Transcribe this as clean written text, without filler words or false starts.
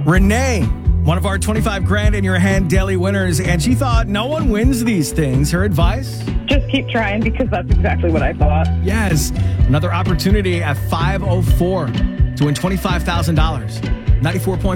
Renee, one of our 25 grand in your hand daily winners, and she thought no one wins these things. Her advice? Just keep trying, because that's exactly what I thought. Yes. Another opportunity at 5:04 to win $25,000. 94.5